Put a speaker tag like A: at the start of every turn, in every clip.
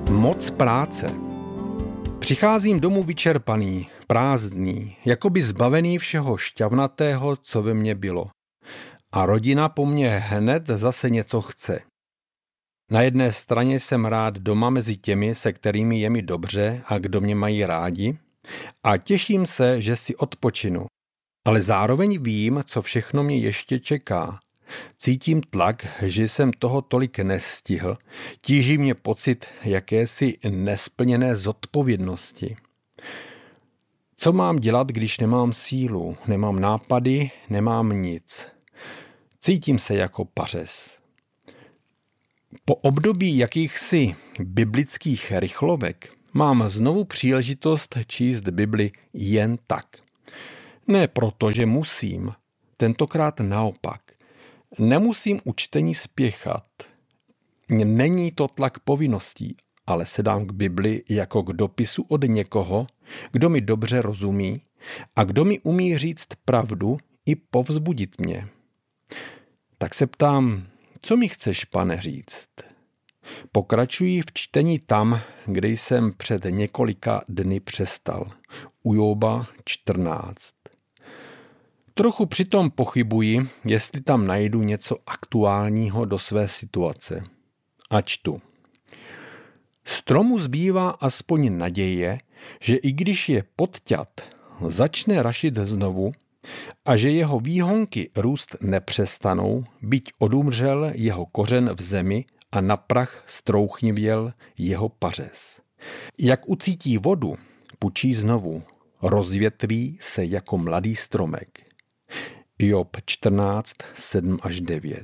A: Moc práce. Přicházím domů vyčerpaný, prázdný, jakoby zbavený všeho šťavnatého, co ve mně bylo. A rodina po mně hned zase něco chce. Na jedné straně jsem rád doma mezi těmi, se kterými je mi dobře a kdo mě mají rádi, a těším se, že si odpočinu. Ale zároveň vím, co všechno mě ještě čeká. Cítím tlak, že jsem toho tolik nestihl. Tíží mě pocit jakési nesplněné zodpovědnosti. Co mám dělat, když nemám sílu, nemám nápady, nemám nic? Cítím se jako pařez. Po období jakýchsi biblických rychlovek mám znovu příležitost číst Bibli jen tak. Ne proto, že musím, tentokrát naopak. Nemusím u čtení spěchat. Není to tlak povinností, ale sedám k Bibli jako k dopisu od někoho, kdo mi dobře rozumí a kdo mi umí říct pravdu i povzbudit mě. Tak se ptám, co mi chceš, Pane, říct? Pokračuji v čtení tam, kde jsem před několika dny přestal. U Joba 14. Trochu přitom pochybuji, jestli tam najdu něco aktuálního do své situace. A čtu. Stromu zbývá aspoň naděje, že i když je podťat, začne rašit znovu a že jeho výhonky růst nepřestanou, byť odumřel jeho kořen v zemi a na prach strouchnivěl jeho pařez. Jak ucítí vodu, pučí znovu, rozvětví se jako mladý stromek. Job 14, 7-9.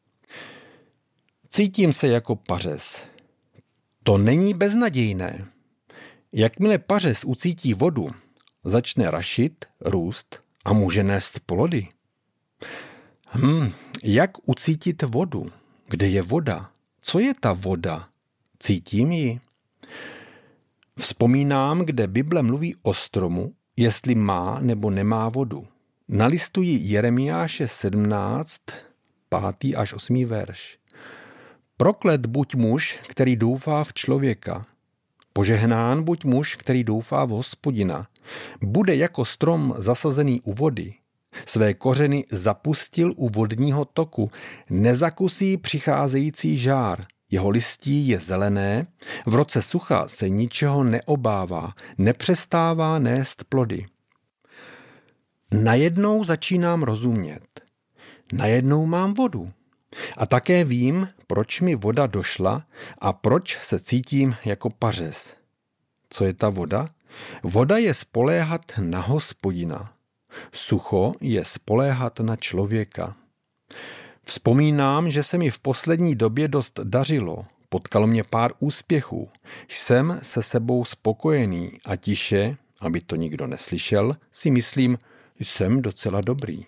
A: Cítím se jako pařez. To není beznadějné. Jakmile pařez ucítí vodu, začne rašit, růst a může nést plody. Jak ucítit vodu? Kde je voda? Co je ta voda? Cítím ji? Vzpomínám, kde Bible mluví o stromu, jestli má nebo nemá vodu. Nalistuji Jeremiáše 17, 5. až 8. verš. Proklet buď muž, který doufá v člověka. Požehnán buď muž, který doufá v Hospodina. Bude jako strom zasazený u vody. Své kořeny zapustil u vodního toku. Nezakusí přicházející žár. Jeho listí je zelené. V roce sucha se ničeho neobává. Nepřestává nést plody. Najednou začínám rozumět. Najednou mám vodu. A také vím, proč mi voda došla a proč se cítím jako pařez. Co je ta voda? Voda je spoléhat na Hospodina. Sucho je spoléhat na člověka. Vzpomínám, že se mi v poslední době dost dařilo. Potkalo mě pár úspěchů. Jsem se sebou spokojený a tiše, aby to nikdo neslyšel, si myslím, jsem docela dobrý.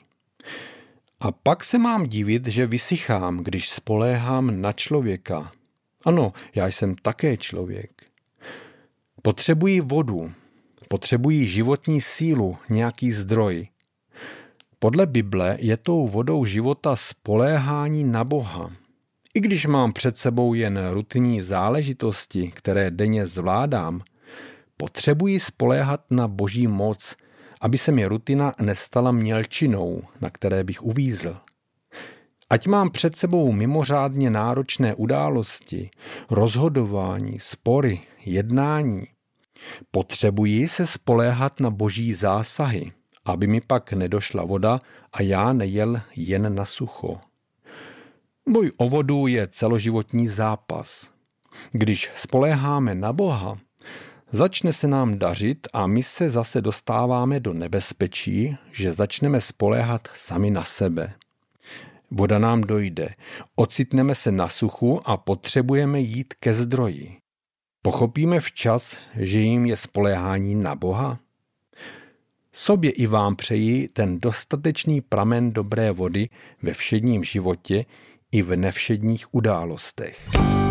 A: A pak se mám divit, že vysychám, když spoléhám na člověka. Ano, já jsem také člověk. Potřebuji vodu, potřebuji životní sílu, nějaký zdroj. Podle Bible je tou vodou života spoléhání na Boha. I když mám před sebou jen rutinní záležitosti, které denně zvládám, potřebuji spoléhat na Boží moc, aby se mi rutina nestala mělčinou, na které bych uvízl. Ať mám před sebou mimořádně náročné události, rozhodování, spory, jednání, potřebuji se spoléhat na Boží zásahy, aby mi pak nedošla voda a já nejel jen na sucho. Boj o vodu je celoživotní zápas. Když spoléháme na Boha, začne se nám dařit a my se zase dostáváme do nebezpečí, že začneme spoléhat sami na sebe. Voda nám dojde, ocitneme se na suchu a potřebujeme jít ke zdroji. Pochopíme včas, že jim je spoléhání na Boha? Sobě i vám přeji ten dostatečný pramen dobré vody ve všedním životě i v nevšedních událostech.